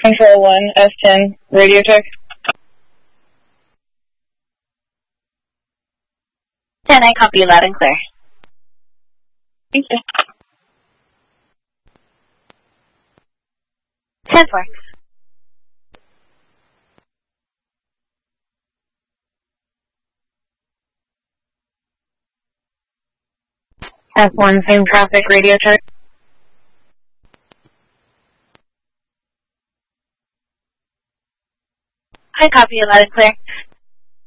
Control 1, S10, radio check. 10, I copy you loud and clear. Thank you. 10-4. S1, same traffic, radio check. I copy you loud and clear.